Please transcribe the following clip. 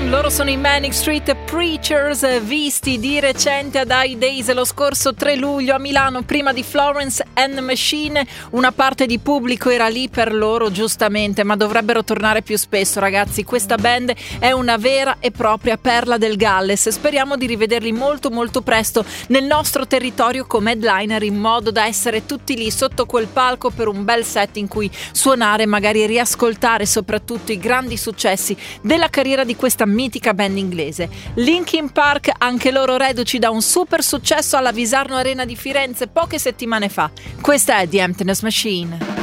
Loro sono i Manic Street Preachers, visti di recente ad High Days lo scorso 3 luglio a Milano, prima di Florence and the Machine. Una parte di pubblico era lì per loro, giustamente, ma dovrebbero tornare più spesso, ragazzi. Questa band è una vera e propria perla del Galles. Speriamo di rivederli molto molto presto nel nostro territorio come headliner, in modo da essere tutti lì sotto quel palco per un bel set in cui suonare, magari riascoltare soprattutto i grandi successi della carriera di questa mitica band inglese. Linkin Park, anche loro reduci da un super successo alla Visarno Arena di Firenze poche settimane fa. Questa è The Emptiness Machine.